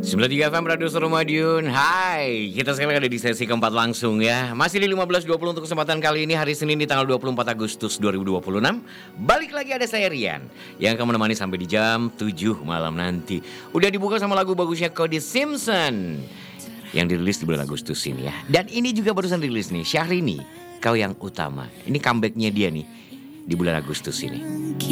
93 FM Radio Suara Madiun. Hai, kita sekarang ada di sesi keempat langsung ya. Masih di 15.20 untuk kesempatan kali ini, hari Senin di tanggal 24 Agustus 2026. Balik lagi ada saya Rian yang akan menemani sampai di jam 7 malam nanti. Udah dibuka sama lagu bagusnya Cody Simpson yang dirilis di bulan Agustus ini ya. Dan ini juga barusan rilis nih, Syahrini, Kau Yang Utama. Ini comebacknya dia nih di bulan Agustus ini.